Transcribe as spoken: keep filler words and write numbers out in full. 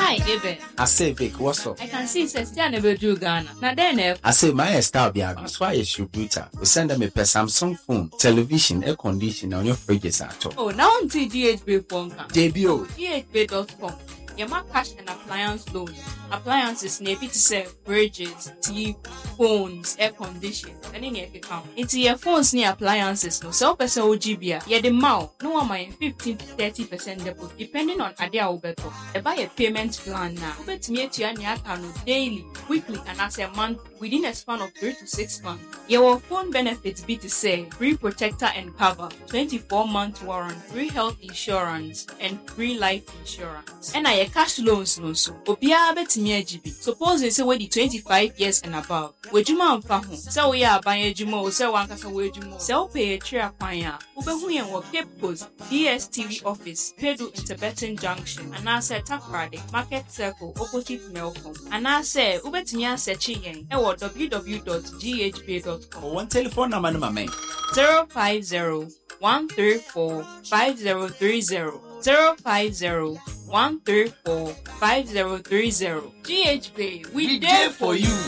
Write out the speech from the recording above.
Hi, Eben. I say, Vic, what's up? I can see Sestia never do Ghana. Now then, I say, my style be that's why it's distributor. We send them a per Samsung phone, television, air conditioner on your fridges at all. Oh, now on G H B phone. J B O. G H B dot com. Your cash and appliance loan. Appliances maybe to sell fridges, T V, phones, air conditioning, and in your account. Into your phones near appliances, no sell person O G B. Yeah, the mouth, no one my fifteen to thirty percent deposit, depending on Adia Ubeto. They buy a payment plan now. Bet me to your account daily, weekly, and as a month within a span of three to six months. Your phone benefits be to say free protector and cover, twenty-four month warranty, free health insurance, and free life insurance. And I cash loans no so. Obia bet me G B. Suppose they say we the twenty-five years and above. Wejuma amfa ho. So we are buying ejuma, so one kasa wejuma. So pay a tria kwanya. Ubehu yen wo Cape Coast, D S T V office, Pedu Interbetten Junction, and I said Takrade, Market Circle, opposite Melcom. And I say ubetimi asechi yen. E wo w w w dot g h b dot com. One telephone number no mama. zero five zero one three four five zero three zero. zero five zero one three four five zero three zero. G H B, we, we there for you.